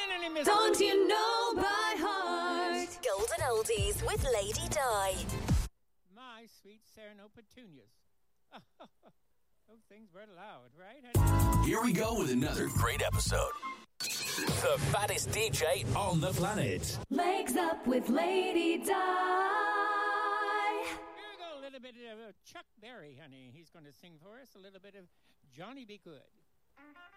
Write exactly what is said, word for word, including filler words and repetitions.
finally missed. Don't you know by heart? Golden Oldies with Lady Di. My sweet Sereno Petunias. Those things were loud, right? honey? Here we go with another great episode. The fattest D J on the planet. Legs up with Lady Di. Here we go, a little bit of uh, Chuck Berry, honey. He's going to sing for us a little bit of Johnny Be Good.